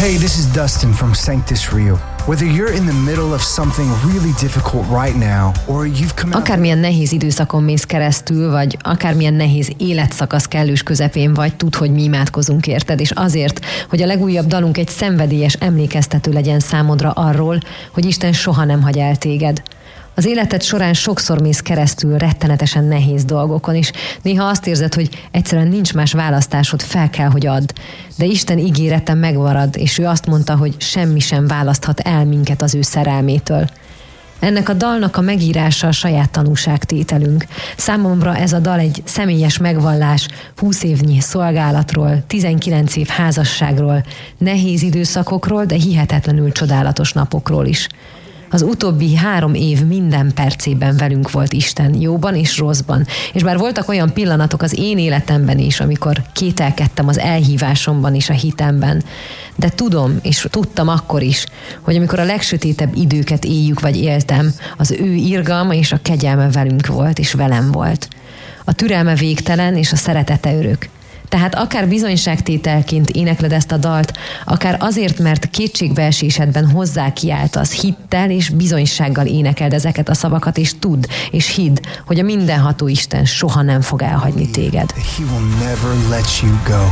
Hey, this is Dustin from Sanctus Rio. Whether you're in the middle of something really difficult right now, or you've come out... Akármilyen nehéz időszakon mész keresztül, vagy akármilyen nehéz életszakasz kellős közepén vagy, tudd, hogy mi imádkozunk érted, és azért, hogy a legújabb dalunk egy szenvedélyes emlékeztető legyen számodra arról, hogy Isten soha nem hagy el téged. Az életed során sokszor mész keresztül rettenetesen nehéz dolgokon, és néha azt érzed, hogy egyszerűen nincs más választásod, fel kell, hogy add. De Isten ígérete megmarad, és ő azt mondta, hogy semmi sem választhat el minket az ő szerelmétől. Ennek a dalnak a megírása a saját tanúságtételünk. Számomra ez a dal egy személyes megvallás 20 évnyi szolgálatról, 19 év házasságról, nehéz időszakokról, de hihetetlenül csodálatos napokról is. Az utóbbi 3 év minden percében velünk volt Isten, jóban és rosszban. És bár voltak olyan pillanatok az én életemben is, amikor kételkedtem az elhívásomban és a hitemben, de tudom, és tudtam akkor is, hogy amikor a legsötétebb időket éljük vagy éltem, az ő irgalma és a kegyelme velünk volt és velem volt. A türelme végtelen és a szeretete örök. Tehát akár bizonyságtételként énekled ezt a dalt, akár azért, mert kétségbeesésedben hozzá kiáltasz, hittel és bizonysággal énekeld ezeket a szavakat, és tudd, és hidd, hogy a mindenható Isten soha nem fog elhagyni téged. He will never let you go.